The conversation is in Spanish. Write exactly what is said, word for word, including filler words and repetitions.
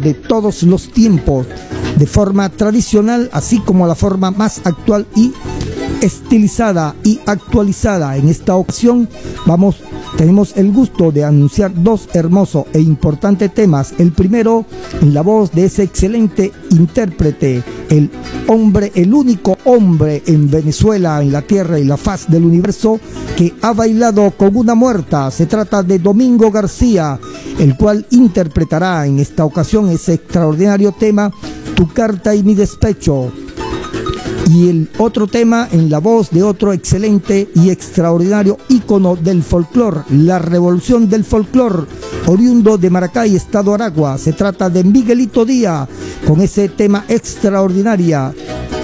de todos los tiempos, de forma tradicional, así como la forma más actual y estilizada y actualizada. En esta ocasión vamos, tenemos el gusto de anunciar dos hermosos e importantes temas. El primero en la voz de ese excelente intérprete, el hombre, el único hombre en Venezuela, en la tierra y la faz del universo, que ha bailado con una muerta. Se trata de Domingo García, el cual interpretará en esta ocasión ese extraordinario tema, Tu carta y mi despecho. Y el otro tema en la voz de otro excelente y extraordinario ícono del folclore, la revolución del folclore, oriundo de Maracay, estado Aragua. Se trata de Miguelito Díaz, con ese tema extraordinario,